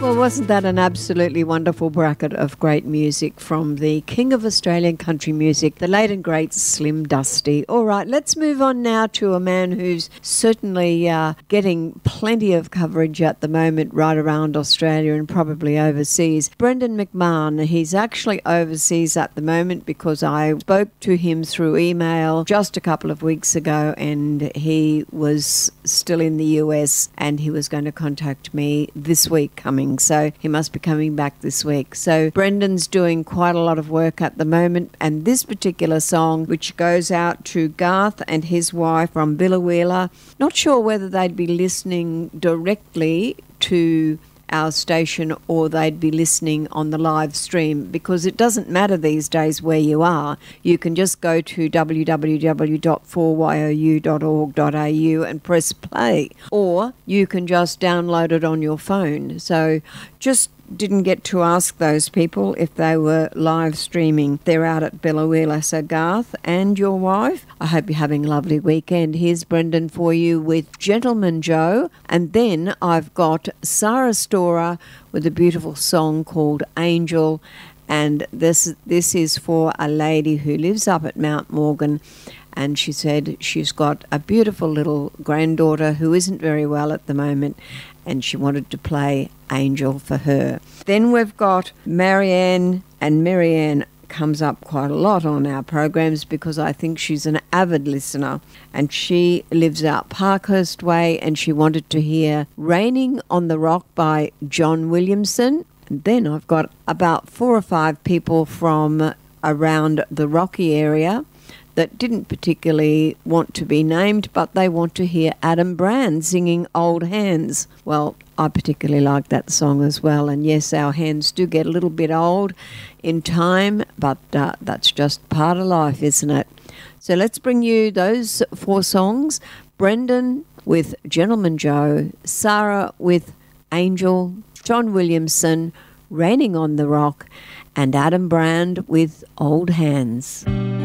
Well, wasn't that an absolutely wonderful bracket of great music from the king of Australian country music, the late and great Slim Dusty. All right, let's move on now to a man who's certainly getting plenty of coverage at the moment right around Australia and probably overseas. Brendan McMahon, he's actually overseas at the moment because I spoke to him through email just a couple of weeks ago and he was still in the US and he was going to contact me this week coming. So he must be coming back this week. So Brendan's doing quite a lot of work at the moment, and this particular song, which goes out to Garth and his wife from Biloela, not sure whether they'd be listening directly to our station or they'd be listening on the live stream, because it doesn't matter these days where you are. You can just go to www.4you.org.au and press play, or you can just download it on your phone. So just didn't get to ask those people if they were live streaming. They're out at Biloela. So Garth and your wife, I hope you're having a lovely weekend. Here's Brendan for you with Gentleman Joe. And then I've got Sarah Storer with a beautiful song called Angel. And this is for a lady who lives up at Mount Morgan. And she said she's got a beautiful little granddaughter who isn't very well at the moment, and she wanted to play Angel for her. Then we've got Marianne, and Marianne comes up quite a lot on our programs because I think she's an avid listener, and she lives out Parkhurst Way, and she wanted to hear Raining on the Rock by John Williamson. And then I've got about 4 or 5 people from around the Rocky area that didn't particularly want to be named, but they want to hear Adam Brand singing Old Hands. Well, I particularly like that song as well, and yes, our hands do get a little bit old in time, but that's just part of life, isn't it? So let's bring you those 4 songs. Brendan with Gentleman Joe, Sarah with Angel, John Williamson, Raining on the Rock, and Adam Brand with Old Hands.